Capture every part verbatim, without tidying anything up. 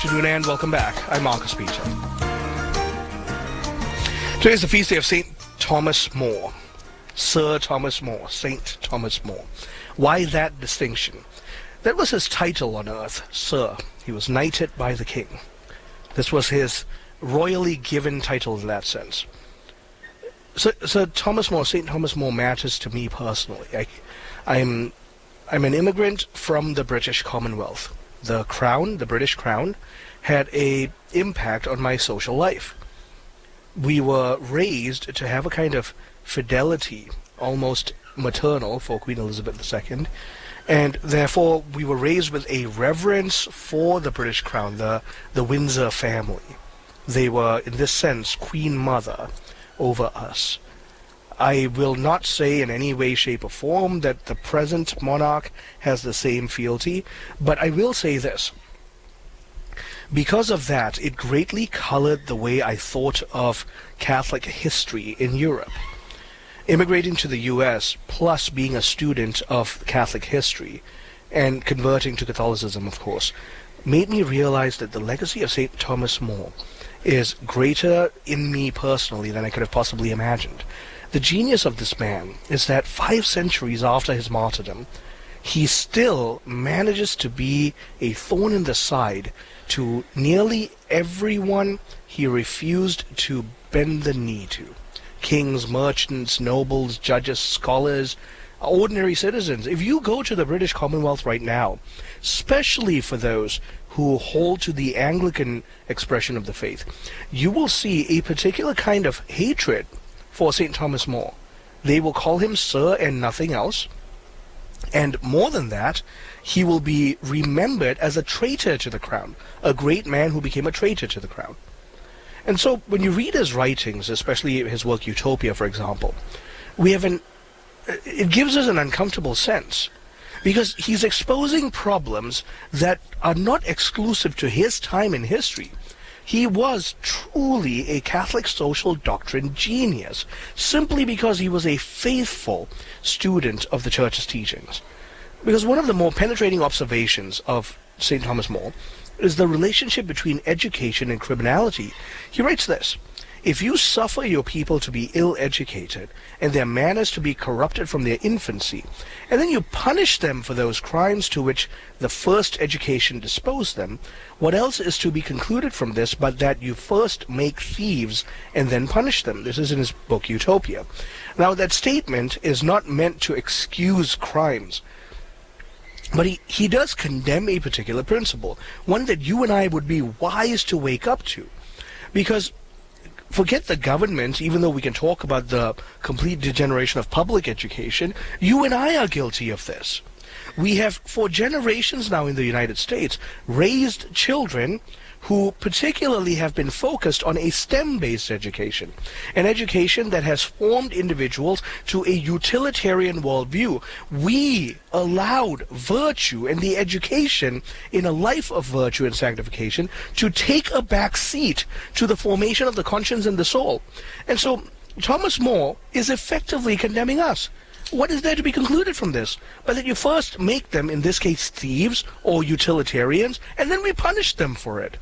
Good afternoon and welcome back. I'm Marcus Peter. Today is the feast day of Saint Thomas More. Sir Thomas More, Saint Thomas More. Why that distinction? That was his title on earth, Sir. He was knighted by the king. This was his royally given title in that sense. So, Sir Thomas More, Saint Thomas More matters to me personally. I, I'm, I'm an immigrant from the British Commonwealth. The Crown, the British Crown, had a impact on my social life. We were raised to have a kind of fidelity, almost maternal, for Queen Elizabeth the Second, and therefore we were raised with a reverence for the British Crown, the, the Windsor family. They were, in this sense, Queen Mother over us. I will not say in any way, shape, or form that the present monarch has the same fealty, but I will say this. Because of that, it greatly colored the way I thought of Catholic history in Europe. Immigrating to the U S, plus being a student of Catholic history, and converting to Catholicism, of course, made me realize that the legacy of Saint Thomas More is greater in me personally than I could have possibly imagined. The genius of this man is that five centuries after his martyrdom, he still manages to be a thorn in the side to nearly everyone he refused to bend the knee to. Kings, merchants, nobles, judges, scholars, ordinary citizens. If you go to the British Commonwealth right now, especially for those who hold to the Anglican expression of the faith, you will see a particular kind of hatred for Saint Thomas More. They will call him Sir and nothing else. And more than that, he will be remembered as a traitor to the crown, a great man who became a traitor to the crown. And so when you read his writings, especially his work Utopia, for example, we have an, it gives us an uncomfortable sense, because he's exposing problems that are not exclusive to his time in history. He was truly a Catholic social doctrine genius, simply because he was a faithful student of the Church's teachings. Because one of the more penetrating observations of Saint Thomas More is the relationship between education and criminality. He writes this: if you suffer your people to be ill-educated, and their manners to be corrupted from their infancy, and then you punish them for those crimes to which the first education disposed them, what else is to be concluded from this but that you first make thieves and then punish them? This is in his book Utopia. Now, that statement is not meant to excuse crimes, but he, he does condemn a particular principle, one that you and I would be wise to wake up to. Because forget the government, even though we can talk about the complete degeneration of public education, you and I are guilty of this. We have, for generations now in the United States, raised children who particularly have been focused on a STEM-based education, an education that has formed individuals to a utilitarian worldview. We allowed virtue and the education in a life of virtue and sanctification to take a back seat to the formation of the conscience and the soul. And so Thomas More is effectively condemning us. What is there to be concluded from this? But that you first make them, in this case, thieves or utilitarians, and then we punish them for it.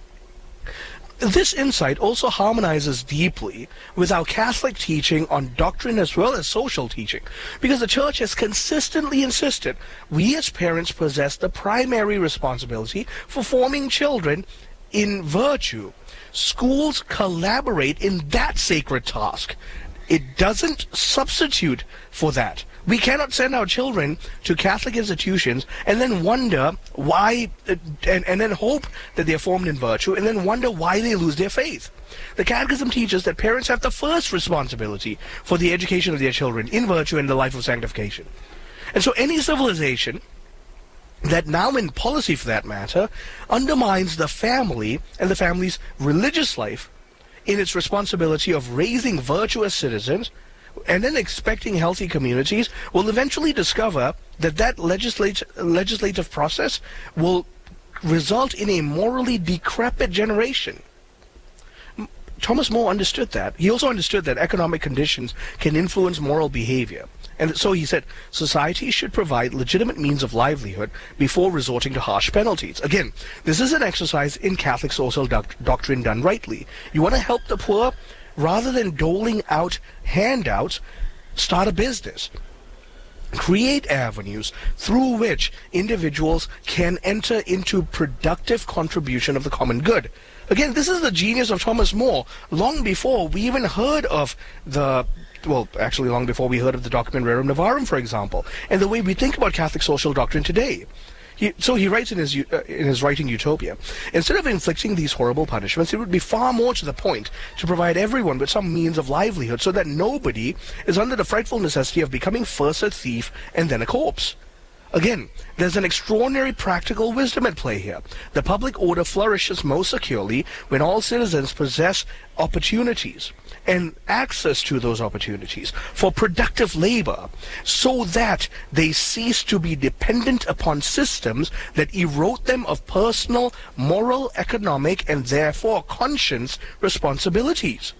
This insight also harmonizes deeply with our Catholic teaching on doctrine as well as social teaching, because the Church has consistently insisted we as parents possess the primary responsibility for forming children in virtue. Schools collaborate in that sacred task. It doesn't substitute for that. We cannot send our children to Catholic institutions and then wonder why, uh, and, and then hope that they're formed in virtue, and then wonder why they lose their faith. The Catechism teaches that parents have the first responsibility for the education of their children in virtue and the life of sanctification. And so any civilization that now, in policy for that matter, undermines the family and the family's religious life in its responsibility of raising virtuous citizens, and then expecting healthy communities, will eventually discover that that legislate, legislative process will result in a morally decrepit generation. Thomas More understood that. He also understood that economic conditions can influence moral behavior. And so he said, society should provide legitimate means of livelihood before resorting to harsh penalties. Again, this is an exercise in Catholic social doc doctrine done rightly. You want to help the poor? Rather than doling out handouts, start a business. Create avenues through which individuals can enter into productive contribution of the common good. Again, this is the genius of Thomas More. Long before we even heard of the, well, actually long before we heard of the document Rerum Novarum, for example, and the way we think about Catholic social doctrine today. He, so he writes in his, uh, in his writing Utopia, instead of inflicting these horrible punishments, it would be far more to the point to provide everyone with some means of livelihood so that nobody is under the frightful necessity of becoming first a thief and then a corpse. Again, there's an extraordinary practical wisdom at play here. The public order flourishes most securely when all citizens possess opportunities and access to those opportunities for productive labor, so that they cease to be dependent upon systems that erode them of personal, moral, economic, and therefore conscience responsibilities.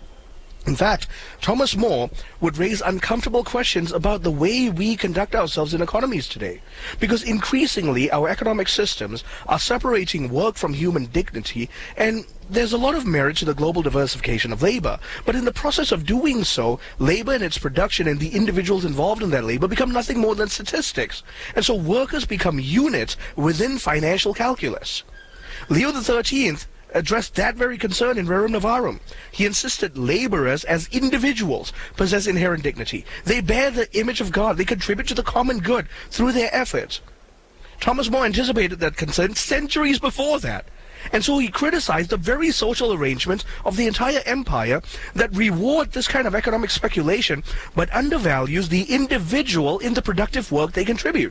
In fact, Thomas More would raise uncomfortable questions about the way we conduct ourselves in economies today, because increasingly our economic systems are separating work from human dignity, and there's a lot of merit to the global diversification of labor, but in the process of doing so, labor and its production and the individuals involved in that labor become nothing more than statistics, and so workers become units within financial calculus. Leo the thirteenth addressed that very concern in Rerum Novarum. He insisted laborers as individuals possess inherent dignity. They bear the image of God. They contribute to the common good through their efforts. Thomas More anticipated that concern centuries before that. And so he criticized the very social arrangements of the entire empire that reward this kind of economic speculation, but undervalues the individual in the productive work they contribute.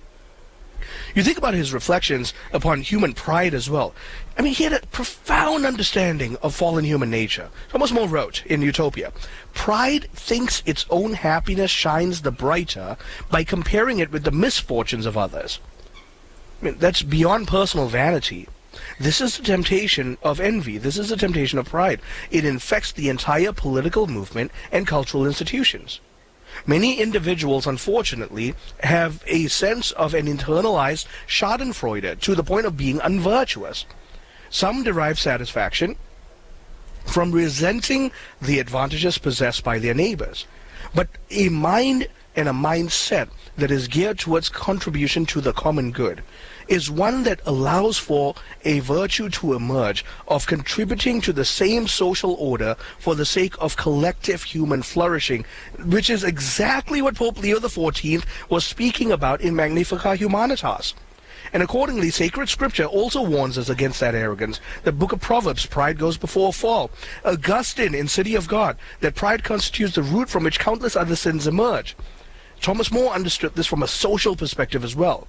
You think about his reflections upon human pride as well. I mean, he had a profound understanding of fallen human nature. Thomas More wrote in Utopia, "Pride thinks its own happiness shines the brighter by comparing it with the misfortunes of others." I mean, that's beyond personal vanity. This is the temptation of envy. This is the temptation of pride. It infects the entire political movement and cultural institutions. Many individuals, unfortunately, have a sense of an internalized schadenfreude to the point of being unvirtuous. Some derive satisfaction from resenting the advantages possessed by their neighbors. But a mind and a mindset that is geared towards contribution to the common good is one that allows for a virtue to emerge of contributing to the same social order for the sake of collective human flourishing, which is exactly what Pope Leo the fourteenth was speaking about in Magnificat Humanitas. And accordingly, sacred scripture also warns us against that arrogance. The book of Proverbs, pride goes before a fall. Augustine in City of God, that pride constitutes the root from which countless other sins emerge. Thomas More understood this from a social perspective as well.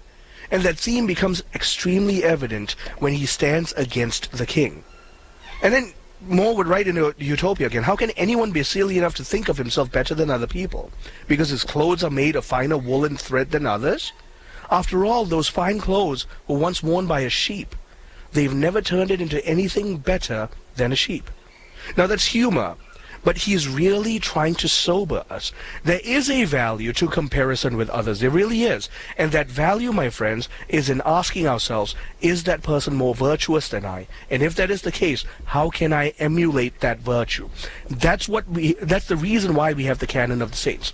And that theme becomes extremely evident when he stands against the king. And then More would write in Utopia again, how can anyone be silly enough to think of himself better than other people? Because his clothes are made of finer woolen thread than others? After all, those fine clothes were once worn by a sheep. They've never turned it into anything better than a sheep. Now that's humor, but he's really trying to sober us. There is a value to comparison with others. There really is. And that value, my friends, is in asking ourselves, is that person more virtuous than I? And if that is the case, how can I emulate that virtue? That's what we, that's the reason why we have the canon of the saints.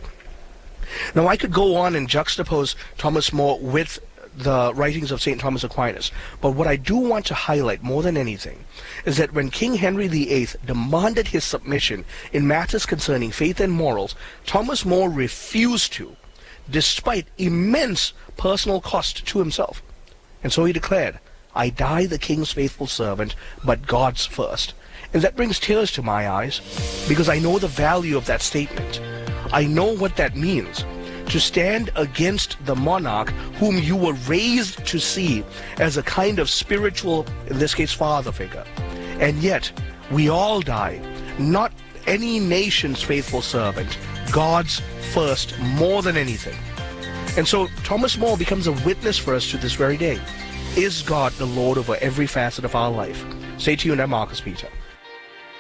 Now, I could go on and juxtapose Thomas More with the writings of Saint Thomas Aquinas, but what I do want to highlight more than anything is that when King Henry the eighth demanded his submission in matters concerning faith and morals, Thomas More refused to, despite immense personal cost to himself. And so he declared, "I die the king's faithful servant, but God's first." And that brings tears to my eyes, because I know the value of that statement. I know what that means, to stand against the monarch whom you were raised to see as a kind of spiritual, in this case, father figure. And yet, we all die, not any nation's faithful servant, God's first, more than anything. And so Thomas More becomes a witness for us to this very day. Is God the Lord over every facet of our life? Stay tuned, I'm Marcus Peter.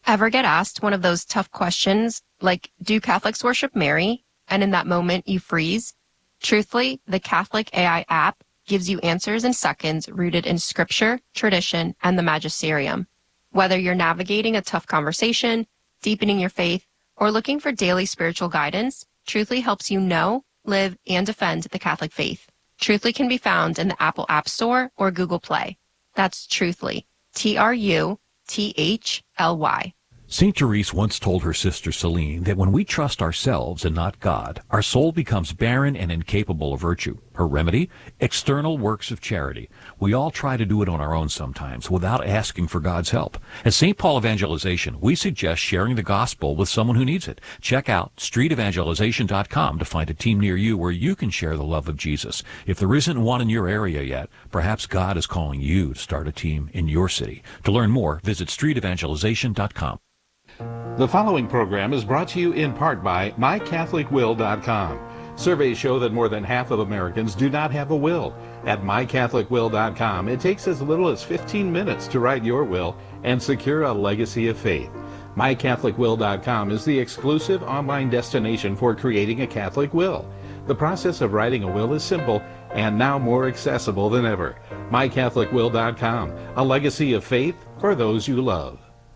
Ever get asked one of those tough questions, like, do Catholics worship Mary? And in that moment, you freeze? Truthfully, the Catholic A I app gives you answers in seconds rooted in scripture, tradition, and the magisterium. Whether you're navigating a tough conversation, deepening your faith, or looking for daily spiritual guidance, Truthfully helps you know, live, and defend the Catholic faith. Truthfully can be found in the Apple App Store or Google Play. That's Truthfully, T R U T H L Y. Saint Therese once told her sister Celine that when we trust ourselves and not God, our soul becomes barren and incapable of virtue. Her remedy? External works of charity. We all try to do it on our own sometimes without asking for God's help. At Saint Paul Evangelization, we suggest sharing the gospel with someone who needs it. Check out street evangelization dot com to find a team near you where you can share the love of Jesus. If there isn't one in your area yet, perhaps God is calling you to start a team in your city. To learn more, visit street evangelization dot com. The following program is brought to you in part by my catholic will dot com. Surveys show that more than half of Americans do not have a will. At my catholic will dot com, it takes as little as fifteen minutes to write your will and secure a legacy of faith. my catholic will dot com is the exclusive online destination for creating a Catholic will. The process of writing a will is simple and now more accessible than ever. my catholic will dot com, a legacy of faith for those you love.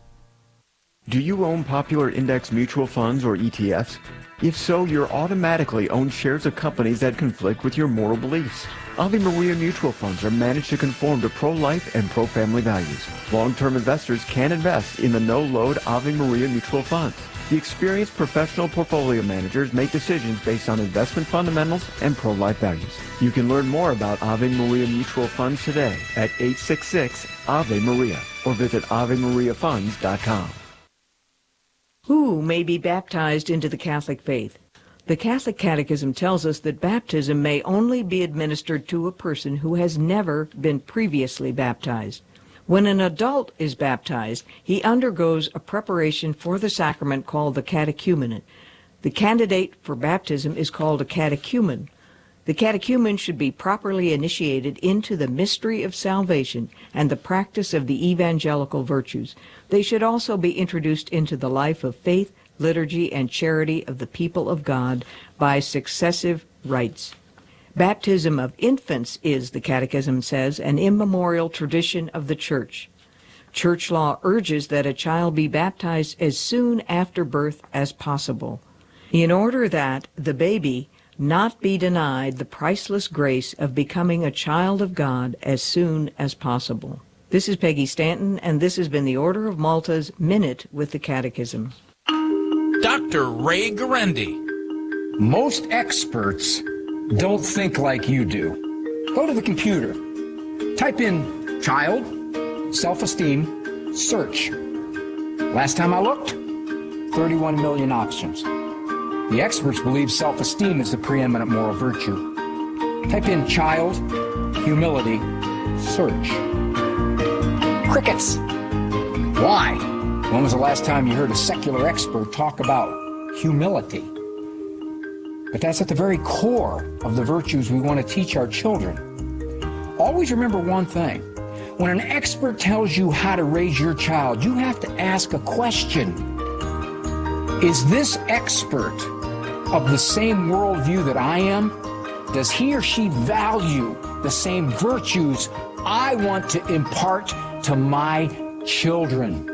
Do you own popular index mutual funds or E T Fs? If so, you're automatically own shares of companies that conflict with your moral beliefs. Ave Maria mutual funds are managed to conform to pro-life and pro-family values. Long-term investors can invest in the no-load Ave Maria mutual funds. The experienced professional portfolio managers make decisions based on investment fundamentals and pro-life values. You can learn more about Ave Maria mutual funds today at eight six six Ave Maria or visit ave maria funds dot com. Who may be baptized into the Catholic faith? The Catholic Catechism tells us that baptism may only be administered to a person who has never been previously baptized. When an adult is baptized, he undergoes a preparation for the sacrament called the catechumenate. The candidate for baptism is called a catechumen. The catechumen should be properly initiated into the mystery of salvation and the practice of the evangelical virtues. They should also be introduced into the life of faith, liturgy, and charity of the people of God by successive rites. Baptism of infants is, the Catechism says, an immemorial tradition of the Church. Church law urges that a child be baptized as soon after birth as possible, in order that the baby not be denied the priceless grace of becoming a child of God as soon as possible. This is Peggy Stanton, and this has been the Order of Malta's Minute with the Catechism. Doctor Ray Guarendi. Most experts don't think like you do. Go to the computer. Type in child, self-esteem, search. Last time I looked, thirty-one million options. The experts believe self-esteem is the preeminent moral virtue. Type in child, humility, search. Crickets. Why? When was the last time you heard a secular expert talk about humility? But that's at the very core of the virtues we want to teach our children. Always remember one thing. When an expert tells you how to raise your child, you have to ask a question. Is this expert of the same worldview that I am? Does he or she value the same virtues I want to impart to my children?